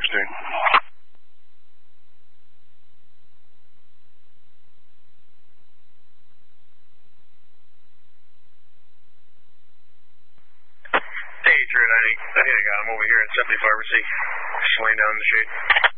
Interesting. Hey, Drew, I think I got him over here at 75 Pharmacy, just laying down in the shade.